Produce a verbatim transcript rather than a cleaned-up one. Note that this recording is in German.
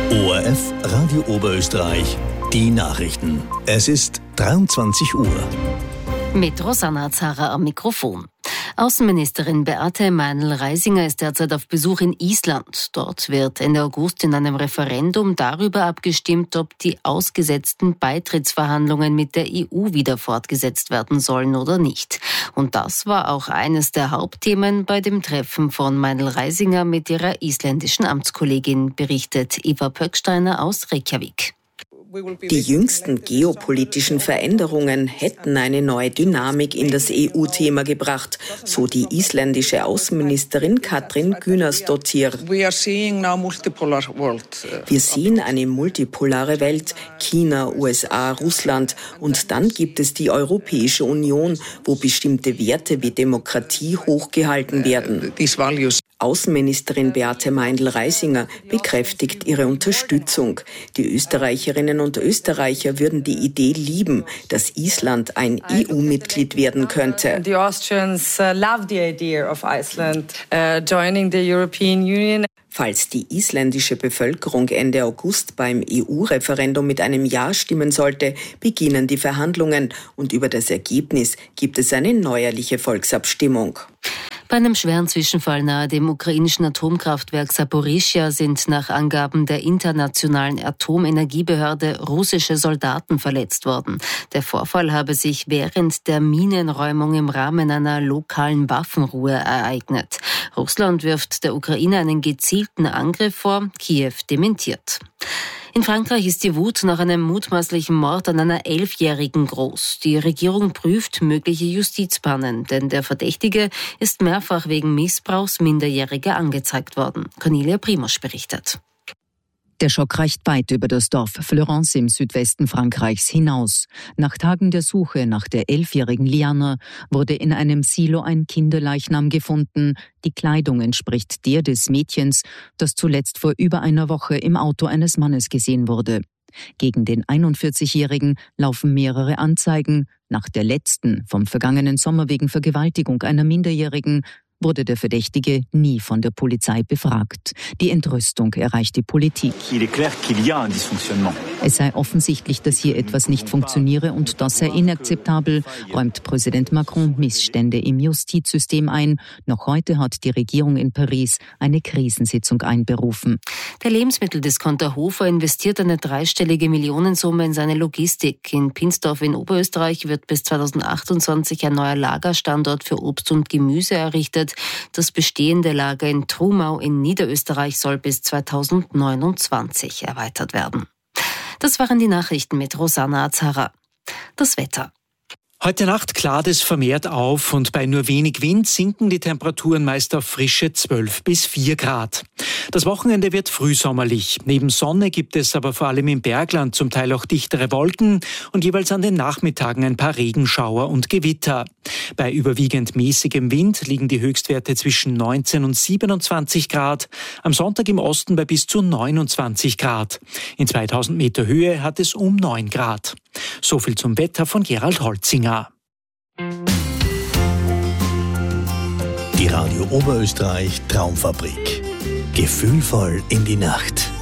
O R F Radio Oberösterreich, die Nachrichten. Es ist dreiundzwanzig Uhr. Mit Rosanna Zara am Mikrofon. Außenministerin Beate Meinl-Reisinger ist derzeit auf Besuch in Island. Dort wird Ende August in einem Referendum darüber abgestimmt, ob die ausgesetzten Beitrittsverhandlungen mit der E U wieder fortgesetzt werden sollen oder nicht. Und das war auch eines der Hauptthemen bei dem Treffen von Meinl-Reisinger mit ihrer isländischen Amtskollegin, berichtet Eva Pöcksteiner aus Reykjavik. Die jüngsten geopolitischen Veränderungen hätten eine neue Dynamik in das E U-Thema gebracht, so die isländische Außenministerin Katrín Gunnarsdóttir. Wir sehen eine multipolare Welt, China, U S A, Russland, und dann gibt es die Europäische Union, wo bestimmte Werte wie Demokratie hochgehalten werden. Außenministerin Beate Meinl-Reisinger bekräftigt ihre Unterstützung. Die Österreicherinnen und Österreicher würden die Idee lieben, dass Island ein E U-Mitglied werden könnte. The Austrians love the idea of Iceland joining the European Union. Falls die isländische Bevölkerung Ende August beim E U-Referendum mit einem Ja stimmen sollte, beginnen die Verhandlungen und über das Ergebnis gibt es eine neuerliche Volksabstimmung. Bei einem schweren Zwischenfall nahe dem ukrainischen Atomkraftwerk Saporischschja sind nach Angaben der Internationalen Atomenergiebehörde russische Soldaten verletzt worden. Der Vorfall habe sich während der Minenräumung im Rahmen einer lokalen Waffenruhe ereignet. Russland wirft der Ukraine einen gezielten Angriff vor, Kiew dementiert. In Frankreich ist die Wut nach einem mutmaßlichen Mord an einer Elfjährigen groß. Die Regierung prüft mögliche Justizpannen, denn der Verdächtige ist mehrfach wegen Missbrauchs Minderjähriger angezeigt worden. Cornelia Primosch berichtet. Der Schock reicht weit über das Dorf Fleurance im Südwesten Frankreichs hinaus. Nach Tagen der Suche nach der elfjährigen Liana wurde in einem Silo ein Kinderleichnam gefunden. Die Kleidung entspricht der des Mädchens, das zuletzt vor über einer Woche im Auto eines Mannes gesehen wurde. Gegen den einundvierzigjährigen laufen mehrere Anzeigen. Nach der letzten, vom vergangenen Sommer wegen Vergewaltigung einer Minderjährigen, wurde der Verdächtige nie von der Polizei befragt. Die Entrüstung erreicht die Politik. Es sei offensichtlich, dass hier etwas nicht funktioniere und das sei inakzeptabel, räumt Präsident Macron Missstände im Justizsystem ein. Noch heute hat die Regierung in Paris eine Krisensitzung einberufen. Der Lebensmitteldiscounter Hofer investiert eine dreistellige Millionensumme in seine Logistik. In Pinsdorf in Oberösterreich wird bis zweitausendachtundzwanzig ein neuer Lagerstandort für Obst und Gemüse errichtet. Das bestehende Lager in Trumau in Niederösterreich soll bis zweitausendneunundzwanzig erweitert werden. Das waren die Nachrichten mit Rosanna Zara. Das Wetter. Heute Nacht klart es vermehrt auf und bei nur wenig Wind sinken die Temperaturen meist auf frische zwölf bis vier Grad. Das Wochenende wird frühsommerlich. Neben Sonne gibt es aber vor allem im Bergland zum Teil auch dichtere Wolken und jeweils an den Nachmittagen ein paar Regenschauer und Gewitter. Bei überwiegend mäßigem Wind liegen die Höchstwerte zwischen neunzehn und siebenundzwanzig Grad. Am Sonntag im Osten bei bis zu neunundzwanzig Grad. In zweitausend Meter Höhe hat es um neun Grad. So viel zum Wetter von Gerald Holzinger. Die Radio Oberösterreich Traumfabrik. Gefühlvoll in die Nacht.